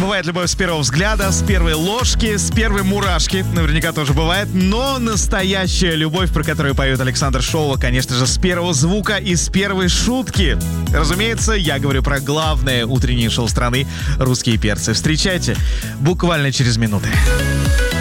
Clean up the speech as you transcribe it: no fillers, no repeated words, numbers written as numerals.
бывает любовь с первого взгляда, с первой ложки, с первой мурашки. Наверняка тоже бывает. Но настоящая любовь, про которую поет Александр Шоула, конечно же, с первого звука и с первой шутки. Разумеется, я говорю про главное утреннее шоу страны «Русские перцы». Встречайте буквально через минуты.